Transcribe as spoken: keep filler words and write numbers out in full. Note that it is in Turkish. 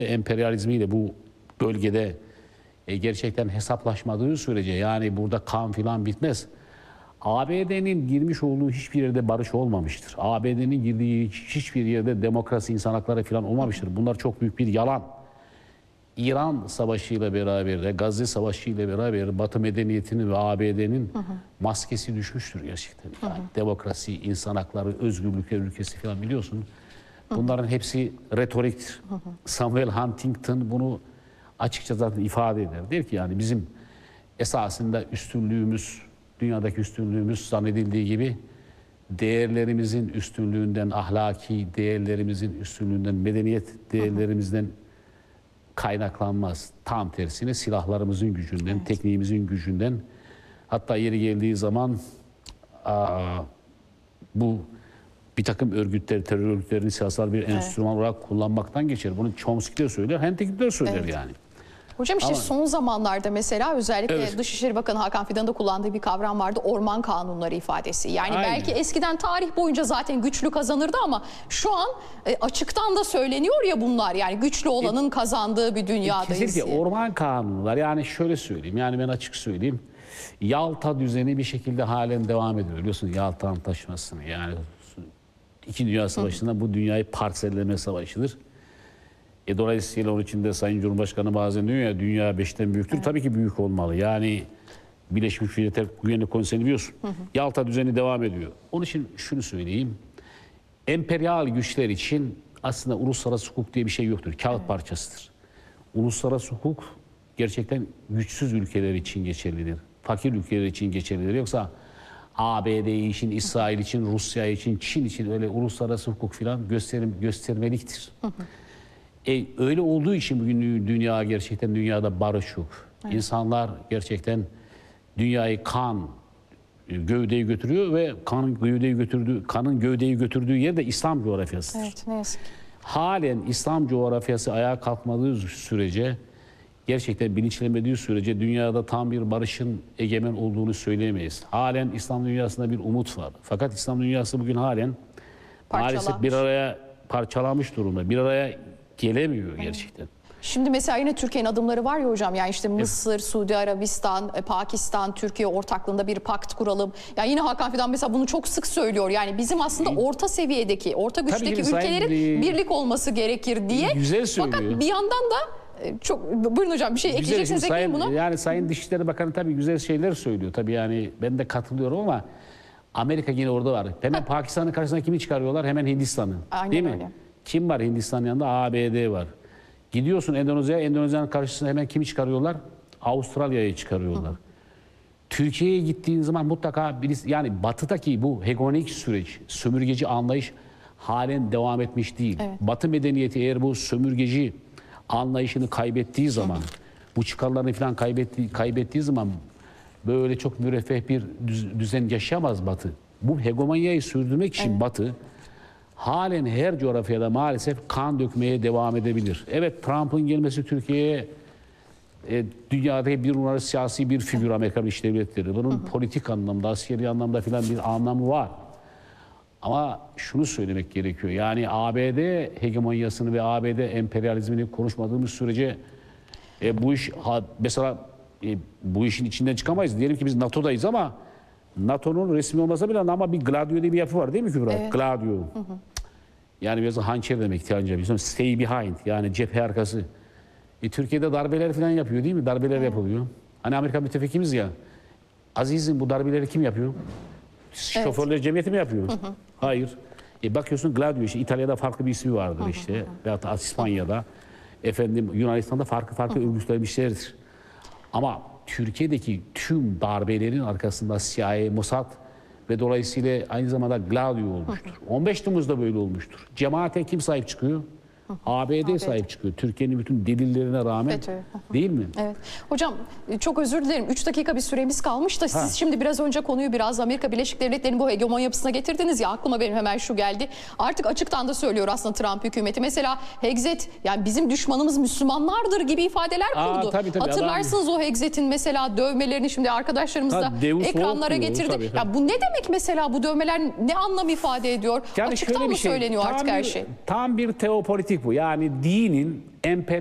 emperyalizmiyle bu bölgede e, gerçekten hesaplaşmadığı sürece, yani burada kan filan bitmez. A B D'nin girmiş olduğu hiçbir yerde barış olmamıştır. A B D'nin girdiği hiçbir yerde demokrasi, insan hakları filan olmamıştır. Bunlar çok büyük bir yalan. İran Savaşı ile beraber de, Gazze Savaşı ile beraber Batı medeniyetinin ve A B D'nin maskesi düşmüştür gerçekten. Yani hı hı. Demokrasi, insan hakları, özgürlükler ülkesi falan biliyorsun. Bunların hepsi retoriktir. Hı hı. Samuel Huntington bunu açıkça zaten ifade eder. Der ki yani bizim esasında üstünlüğümüz, dünyadaki üstünlüğümüz zannedildiği gibi değerlerimizin üstünlüğünden, ahlaki değerlerimizin üstünlüğünden, medeniyet değerlerimizden kaynaklanmaz. Tam tersine silahlarımızın gücünden, evet. tekniğimizin gücünden, hatta yeri geldiği zaman aa, bu bir takım örgütler, terör örgütlerini siyasal bir evet. enstrüman olarak kullanmaktan geçer. Bunu Chomsky de söyler, Huntington de söyler evet. yani. Hocam işte Ama, son zamanlarda mesela özellikle evet. Dışişleri Bakanı Hakan Fidan'ın da kullandığı bir kavram vardı. Orman kanunları ifadesi. Yani Aynen. belki eskiden tarih boyunca zaten güçlü kazanırdı ama şu an e, açıktan da söyleniyor ya bunlar. Yani güçlü olanın e, kazandığı bir dünyadayız. Kesinlikle orman kanunları, yani şöyle söyleyeyim, yani ben açık söyleyeyim. Yalta düzeni bir şekilde halen devam ediyor. Biliyorsun Yalta Antlaşması'nı, yani İki Dünya Savaşı'nda bu dünyayı parselleme savaşıdır. E dolayısıyla onun içinde Sayın Cumhurbaşkanı bazen diyor ya, dünya beşten büyüktür. Evet. Tabii ki büyük olmalı. Yani Birleşmiş Milletler Güvenlik Konseyi'ni biliyorsun. Hı hı. Yalta düzeni devam ediyor. Onun için şunu söyleyeyim. Emperyal güçler için aslında uluslararası hukuk diye bir şey yoktur. Kağıt evet. parçasıdır. Uluslararası hukuk gerçekten güçsüz ülkeler için geçerlidir. Fakir ülkeler için geçerlidir. Yoksa A B D için, İsrail için, Rusya için, Çin için öyle uluslararası hukuk filan gösterim, göstermeliktir. Hı hı. E, öyle olduğu için bugün dünya gerçekten dünyada barış yok. Evet. İnsanlar gerçekten dünyayı kan gövdeyi götürüyor ve kanın gövdeyi götürdüğü kanın gövdeyi götürdüğü yer de İslam coğrafyasıdır. Evet, ne yazık ki. Halen İslam coğrafyası ayağa kalkmadığı sürece, gerçekten bilinçlenmediği sürece dünyada tam bir barışın egemen olduğunu söyleyemeyiz. Halen İslam dünyasında bir umut var. Fakat İslam dünyası bugün halen maalesef bir araya parçalanmış durumda. Bir araya gelemiyor gerçekten. Şimdi mesela yine Türkiye'nin adımları var ya hocam, yani işte Mısır, evet. Suudi Arabistan, Pakistan, Türkiye ortaklığında bir pakt kuralım. Yani yine Hakan Fidan mesela bunu çok sık söylüyor. Yani bizim aslında orta seviyedeki, orta güçteki ülkelerin sayın, birlik olması gerekir diye. Güzel söylüyor. Fakat bir yandan da çok, buyurun hocam bir şey güzel, ekleyecekseniz ekleyin buna. Yani Sayın Dışişleri Bakanı tabii güzel şeyler söylüyor. Tabii yani ben de katılıyorum ama Amerika yine orada var. Hemen Pakistan'ın karşısına kimi çıkarıyorlar? Hemen Hindistan'ı. Değil mi? Öyle. Kim var Hindistan'ın yanında? A B D var. Gidiyorsun Endonezya'ya, Endonezya'nın karşısına hemen kimi çıkarıyorlar? Avustralya'yı çıkarıyorlar. Hı. Türkiye'ye gittiğin zaman mutlaka birisi, yani batıdaki bu hegemonik süreç, sömürgeci anlayış halen devam etmiş değil. Evet. Batı medeniyeti eğer bu sömürgeci anlayışını kaybettiği zaman, Hı. bu çıkarlarını falan kaybettiği, kaybettiği zaman böyle çok müreffeh bir düzen yaşayamaz Batı. Bu hegemonyayı sürdürmek için evet. Batı halen her coğrafyada maalesef kan dökmeye devam edebilir. Evet, Trump'ın gelmesi Türkiye'ye e, dünyadaki bir numaralı siyasi bir figür Amerika Birleşik Devletleri. Bunun hı hı. politik anlamda, askeri anlamda filan bir anlamı var. Ama şunu söylemek gerekiyor. Yani A B D hegemonyasını ve A B D emperyalizmini konuşmadığımız sürece e, bu iş ha, mesela e, bu işin içinden çıkamayız. Diyelim ki biz NATO'dayız ama NATO'nun resmi olmasa bile ama bir Gladio diye bir yapı var değil mi Kübra? Evet. Gladio. Hı hı. Yani biraz hançer demek İtalyanca. Stay behind, yani cephe arkası. E, Türkiye'de darbeler falan yapıyor değil mi? Darbeler evet. yapılıyor. Hani Amerika müttefikimiz ya. Aziz'in bu darbeleri kim yapıyor? Evet. Şoförler cemiyeti mi yapıyor? Hı hı. Hayır. E, bakıyorsun Gladio işte İtalya'da farklı bir ismi vardır hı hı. işte. Veyahut da İspanya'da. Efendim Yunanistan'da farklı farklı örgütlenmişlerdir. Ama Türkiye'deki tüm darbelerin arkasında C I A, Mossad ve dolayısıyla aynı zamanda Gladio olmuştur. on beş Temmuz'da böyle olmuştur. Cemaate kim sahip çıkıyor? A B D sahip çıkıyor. Türkiye'nin bütün delillerine rağmen FETÖ. Değil mi? Evet. Hocam çok özür dilerim. üç dakika bir süremiz kalmış da siz ha. şimdi biraz önce konuyu biraz Amerika Birleşik Devletleri'nin bu hegemon yapısına getirdiniz ya, aklıma benim hemen şu geldi. Artık açıktan da söylüyor aslında Trump hükümeti. Mesela Hexet, yani bizim düşmanımız Müslümanlardır gibi ifadeler kurdu. Aa, tabii, tabii, hatırlarsınız adam... o Hexet'in mesela dövmelerini şimdi arkadaşlarımız da ekranlara getirdi. Tabii, tabii. Ya bu ne demek mesela, bu dövmeler ne anlam ifade ediyor? Yani açıktan mı şey, söyleniyor artık bir, her şey? Tam bir teopolitik bu. Yani dinin emperyal